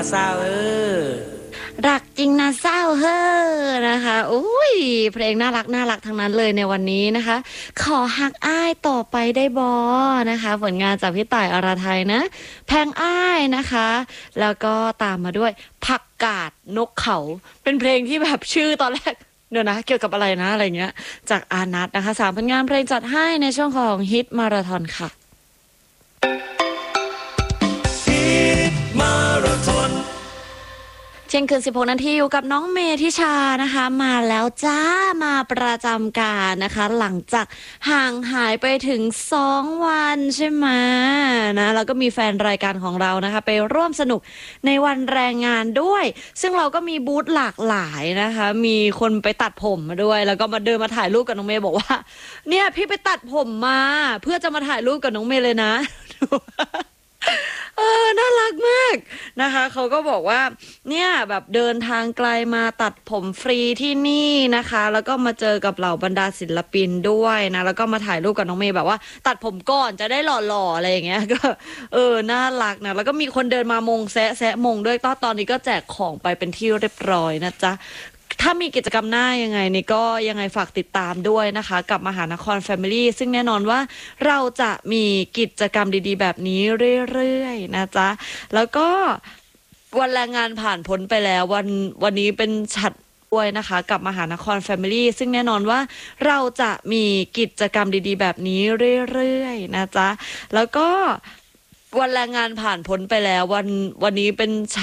เศร้ารักจริงนะเศร้าเฮ้อนะคะอุ้ยเพลงน่ารักน่ารักทั้งนั้นเลยในวันนี้นะคะขอฮักอ้ายต่อไปได้บอนะคะผลงานจากพี่ต่ายอรไทยนะแพงอ้ายนะคะแล้วก็ตามมาด้วยผักกาดนกเขาเป็นเพลงที่แบบชื่อตอนแรกเดี๋ยวนะเกี่ยวกับอะไรนะอะไรเงี้ยจากอานัทนะคะ3 ผลงานเพลงจัดให้ในช่วงของฮิตมาราธอนค่ะฮิตมาราธอนเที่ยงคืน16 นาทีอยู่กับน้องเมธิชานะคะมาแล้วจ้ามาประจำการนะคะหลังจากห่างหายไปถึง2 วันใช่ไหมนะแล้วก็มีแฟนรายการของเรานะคะไปร่วมสนุกในวันแรงงานด้วยซึ่งเราก็มีบูธหลากหลายนะคะมีคนไปตัดผมมาด้วยแล้วก็มาเดินมาถ่ายรูปกับน้องเมย์บอกว่าเนี่ยพี่ไปตัดผมมาเพื่อจะมาถ่ายรูปกับน้องเมย์เลยนะน่ารักมากนะคะเขาก็บอกว่าเนี่ยแบบเดินทางไกลมาตัดผมฟรีที่นี่นะคะแล้วก็มาเจอกับเหล่าบรรดาศิลปินด้วยนะแล้วก็มาถ่ายรูปกับน้องเมย์แบบว่าตัดผมก่อนจะได้หล่อๆอะไรอย่างเงี้ยก็น่ารักนะแล้วก็มีคนเดินมามงแซะมงด้วยตอนนี้ก็แจกของไปเป็นที่เรียบร้อยนะจ๊ะถ้ามีกิจกรรมหน้ายังไงนี่ก็ยังไงฝากติดตามด้วยนะคะกับมหานคร Family ซึ่งแน่นอนว่าเราจะมีกิจกรรมดีๆแบบนี้เรื่อยๆนะจ๊ะแล้วก็วันแรงงานผ่านพ้นไปแล้ววันนี้เป็นฉัดด้วยนะคะกับมหานคร Family ซึ่งแน่นอนว่าเราจะมีกิจกรรมดีๆแบบนี้เรื่อยๆนะจ๊ะแล้วก็วันแรงงานผ่านพ้นไปแล้ววันนี้เป็น